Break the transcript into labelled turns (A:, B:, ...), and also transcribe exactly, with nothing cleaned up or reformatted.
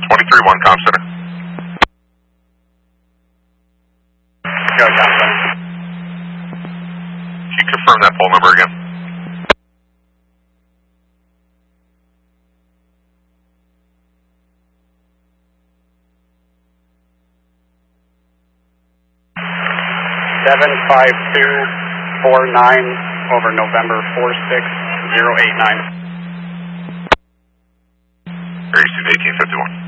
A: twenty-three one, comm center.
B: Go, comm center.
A: Can you confirm that pole number again?
B: seven five two four nine over November four six zero eight nine.
A: Air eighteen fifty-one.